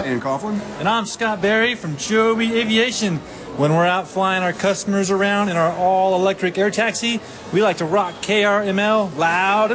Ian Coughlin. And I'm Scott Berry from Joby Aviation. When we're out flying our customers around in our all-electric air taxi, we like to rock KRML loud and